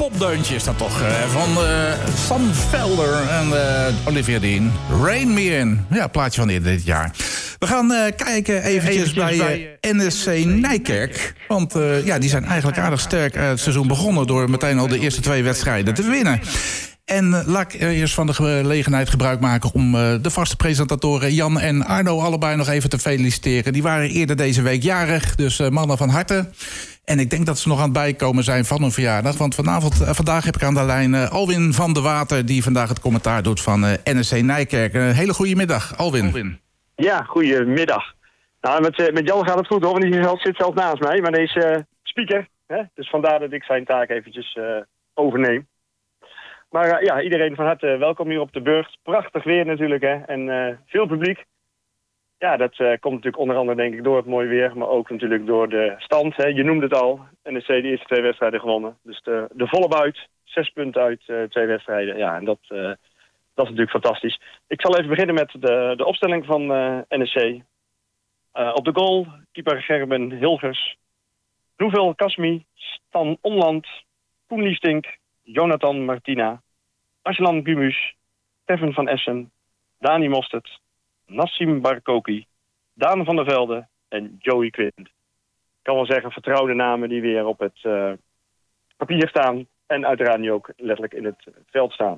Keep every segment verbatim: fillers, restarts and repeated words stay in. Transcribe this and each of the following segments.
popdeuntje is dat toch. Uh, van uh, Sam Felder en uh, Olivia Dean. Rain Me In. Ja, plaatje van eerder dit jaar. We gaan uh, kijken eventjes, eventjes bij, bij uh, N S C Nijkerk. Want uh, ja, die zijn eigenlijk aardig sterk uh, het seizoen begonnen... door meteen al de eerste twee wedstrijden te winnen. En uh, laat ik eerst van de gelegenheid gebruik maken... om uh, de vaste presentatoren Jan en Arno allebei nog even te feliciteren. Die waren eerder deze week jarig, dus uh, mannen van harte... En ik denk dat ze nog aan het bijkomen zijn van hun verjaardag. Want vanavond, uh, vandaag heb ik aan de lijn uh, Alwin van de Water... die vandaag het commentaar doet van uh, N S C Nijkerk. Een uh, hele goede middag, Alwin. Alwin. Ja, goedemiddag. Nou, met, uh, met Jan gaat het goed hoor, want die zit zelf naast mij. Maar deze uh, speaker, hè? Dus vandaar dat ik zijn taak eventjes uh, overneem. Maar uh, ja, iedereen van harte welkom hier op de burcht. Prachtig weer natuurlijk, hè. En uh, veel publiek. Ja, dat uh, komt natuurlijk onder andere denk ik door het mooie weer, maar ook natuurlijk door de stand. Hè. Je noemde het al, N S C de eerste twee wedstrijden gewonnen. Dus de, de volle buit, zes punten uit uh, twee wedstrijden. Ja, en dat, uh, dat is natuurlijk fantastisch. Ik zal even beginnen met de, de opstelling van uh, N S C. Uh, op de goal, keeper Gerben Hilgers, Roevel Kasmi, Stan Omland, Koen Liefstink, Jonathan Martina, Aslan Gumus, Kevin van Essen, Dani Mostert, Nassim Barkoki, Daan van der Velde en Joey Quint. Ik kan wel zeggen vertrouwde namen die weer op het uh, papier staan. En uiteraard nu ook letterlijk in het veld staan.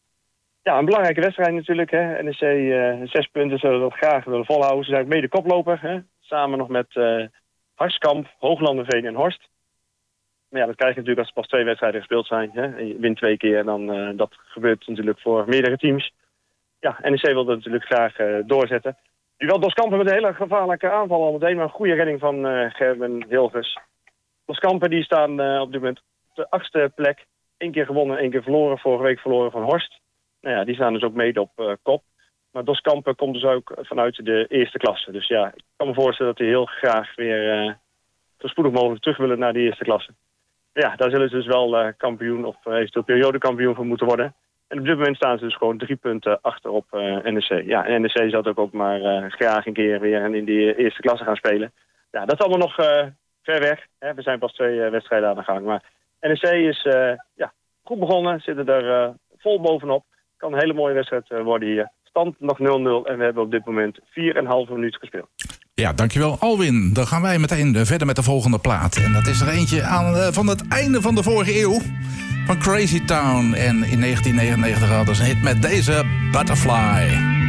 Ja, een belangrijke wedstrijd natuurlijk. Hè. N S C uh, zes punten zullen we dat graag willen volhouden. Ze zijn ook mede koploper. Hè. Samen nog met uh, Harskamp, Hooglanderveen en Horst. Maar ja, dat krijg je natuurlijk als er pas twee wedstrijden gespeeld zijn. Hè. En je wint twee keer en dan uh, dat gebeurt natuurlijk voor meerdere teams. Ja, N S C wil dat natuurlijk graag uh, doorzetten. Nu wel Doskampen met een hele gevaarlijke aanval al meteen, maar een goede redding van uh, Gerben Hilgers. Doskampen die staan uh, op dit moment op de achtste plek. Eén keer gewonnen, één keer verloren. Vorige week verloren van Horst. Nou ja, die staan dus ook mede op uh, kop. Maar Doskampen komt dus ook vanuit de eerste klasse. Dus ja, ik kan me voorstellen dat hij heel graag weer uh, zo spoedig mogelijk terug willen naar de eerste klasse. Ja, daar zullen ze dus wel uh, kampioen of uh, eventueel periodekampioen voor moeten worden. En op dit moment staan ze dus gewoon drie punten achter op uh, N S C. Ja, en N S C zou ook, ook maar uh, graag een keer weer in die eerste klasse gaan spelen. Ja, dat is allemaal nog uh, ver weg. Hè. We zijn pas twee uh, wedstrijden aan de gang. Maar N S C is uh, ja, goed begonnen, zitten er uh, vol bovenop. Kan een hele mooie wedstrijd uh, worden hier. Stand nog nul nul en we hebben op dit moment vier komma vijf minuut gespeeld. Ja, dankjewel Alwin. Dan gaan wij meteen verder met de volgende plaat. En dat is er eentje aan, uh, van het einde van de vorige eeuw. Van Crazy Town. En in negentien negenennegentig hadden ze een hit met deze Butterfly.